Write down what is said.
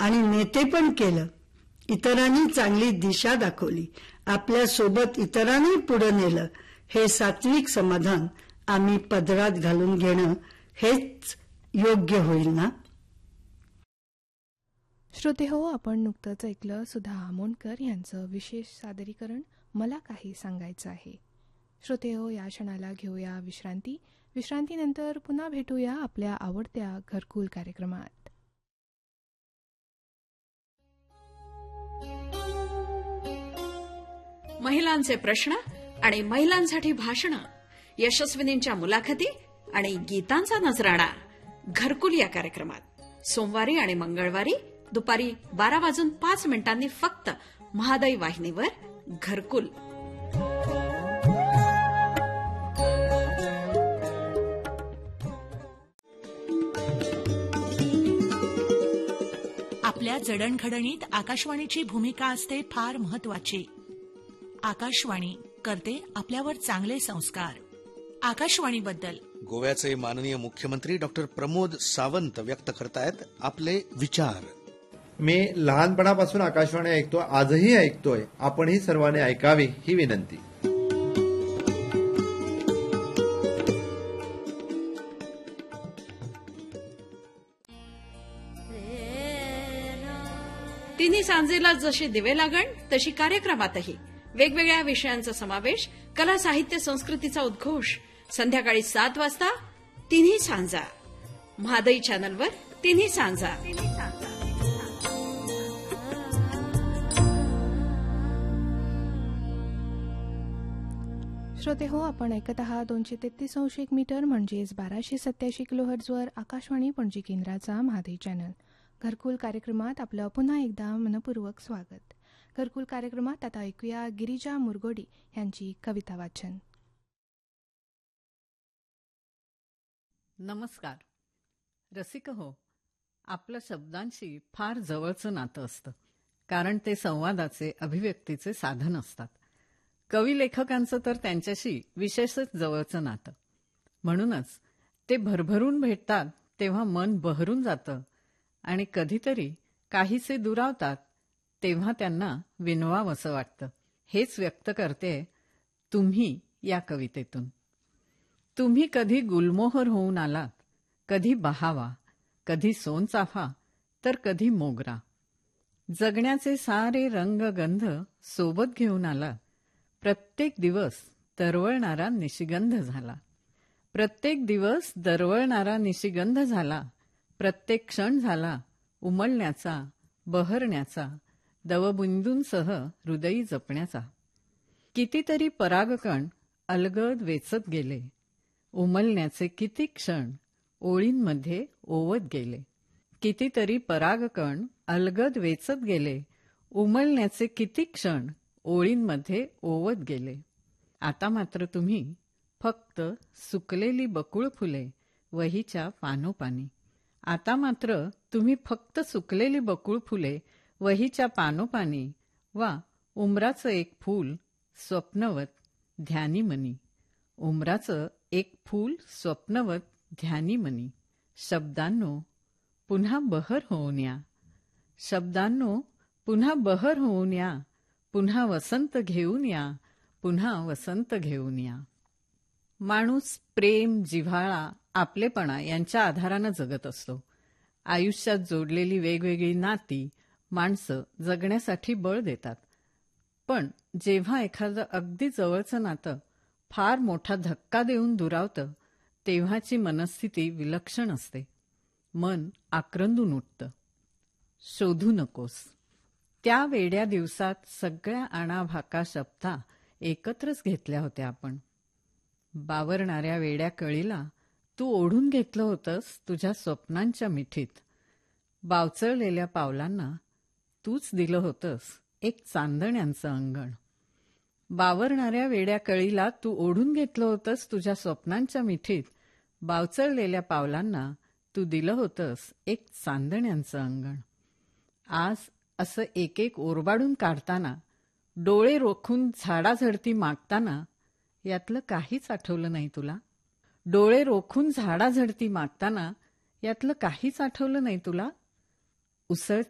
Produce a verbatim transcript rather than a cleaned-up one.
आणि नेतेपण केलं. इतरांनी चांगली दिशा दाखवली, आपल्या सोबत इतरांनी पुढे नेलं. हे सात्विक समाधान आम्ही पदरात घालून घेणं हेच योग्य होईल ना. श्रोते हो, आपण नुकतंच ऐकलं सुधा आमोणकर यांचं विशेष सादरीकरण मला काही सांगायचं आहे. श्रोते हो, या क्षणाला घेऊया विश्रांती. विश्रांतीनंतर पुन्हा भेटूया आपल्या आवडत्या घरकुल कार्यक्रमात. महिलांचे प्रश्न आणि महिलांसाठी भाषणं, यशस्विनींच्या मुलाखती आणि गीतांचा नजराणा घरकुल या कार्यक्रमात सोमवारी आणि मंगळवारी दुपारी बारा वाजून पाच मिनिटांनी फक्त महादाई वाहिनीवर घरकुल. आपल्या जडणघडणीत आकाशवाणीची भूमिका असते फार महत्वाची. आकाशवाणी करते आपल्यावर चांगले संस्कार. आकाशवाणीबद्दल गोव्याचे माननीय मुख्यमंत्री डॉक्टर प्रमोद सावंत व्यक्त करतायत आपले विचार. मी लहानपणापासून आकाशवाणी ऐकतो, आजही ऐकतोय. आपणही सर्वांनी ऐकावी ही विनंती. तिन्ही सांजेला जशी दिवे लागण तशी कार्यक्रमातही वेगवेगळ्या विषयांचा समावेश, कला साहित्य संस्कृतीचा उद्घोष. संध्याकाळी सात वाजता तिन्ही सांजा महादई चॅनलवर. तिन्ही सांजा. श्रोते हो, आपण ऐकत आहात दोनशे तेहतीस अंश एक मीटर म्हणजेच बाराशे सत्याऐंशी किलोहर्ट्झवर आकाशवाणी पणजी केंद्राचा महादई चॅनल. घरकुल कार्यक्रमात आपलं पुन्हा एकदा मनपूर्वक स्वागत. घरकुल कार्यक्रमात आता ऐकूया गिरिजा मुरगोडी यांची कविता वाचन. नमस्कार रसिक हो, आपलं शब्दांशी फार जवळचं नातं असतं, कारण ते संवादाचे, अभिव्यक्तीचे साधन असतात. कवी लेखकांचं तर त्यांच्याशी विशेषच जवळचं नातं. म्हणूनच ते भरभरून भेटतात तेव्हा मन बहरून जातं, आणि कधीतरी काहीसे दुरावतात तेव्हा त्यांना विनवावंसं वाटतं. हेच व्यक्त करते तुम्ही या कवितेतून. तुम्ही कधी गुलमोहर होऊन आलात, कधी बहावा, कधी सोनचाफा, तर कधी मोगरा. जगण्याचे सारे रंगगंध सोबत घेऊन आलात. प्रत्येक दिवस दरवळणारा निशिगंध झाला. प्रत्येक दिवस दरवळणारा निशिगंध झाला. प्रत्येक क्षण झाला उमलण्याचा, बहरण्याचा, दवबिंदूंसह हृदयी जपण्याचा. कितीतरी परागकण अलगद वेचत गेले. उमलण्याचे किती क्षण ओळींमध्ये ओवत गेले. कितीतरी परागकण अलगद वेचत गेले. उमलण्याचे किती क्षण ओळींमध्ये ओवत गेले. आता मात्र तुम्ही फक्त सुकलेली बकुळ फुले वहीच्या पानोपानी. आता मात्र तुम्ही फक्त सुकलेली बकुळ फुले वहीच्या पानोपानी, वा उमराचं एक फूल स्वप्नवत ध्यानी मनी. उमराचं एक फूल स्वप्नवत ध्यानी मनी. शब्दांनो पुन्हा बहर होऊन या. शब्दांनो पुन्हा बहर होऊन या. पुन्हा वसंत घेऊन या. पुन्हा वसंत घेऊन या. माणूस प्रेम, जिव्हाळा, आपलेपणा यांच्या आधारानं जगत असतो. आयुष्यात जोडलेली वेगवेगळी नाती माणसं जगण्यासाठी बळ देतात. पण जेव्हा एखादं अगदी जवळचं नातं फार मोठा धक्का देऊन दुरावतं, तेव्हाची मनस्थिती विलक्षण असते. मन आक्रंदून उठतं. शोधू नकोस. त्या वेड्या दिवसात सगळ्या आणाभाका शब्दा एकत्रच घेतल्या होत्या आपण. बावरणाऱ्या वेड्या कळीला तू ओढून घेतलं होतंस तुझ्या स्वप्नांच्या मिठीत. बावचळलेल्या पावलांना तूच दिलं होतंस एक चांदण्यांचं अंगण. बावरणाऱ्या वेड्या कळीला तू ओढून घेतलं होतंस तुझ्या स्वप्नांच्या मिठीत. बावचळलेल्या पावलांना तू दिलं होतंस एक चांदण्यांचं अंगण. आज असं एक एक ओरबाडून काढताना, डोळे रोखून झाडाझडती मागताना यातलं काहीच आठवलं नाही तुला. डोळे रोखून झाडाझडती मागताना यातलं काहीच आठवलं नाही तुला. उसळत्या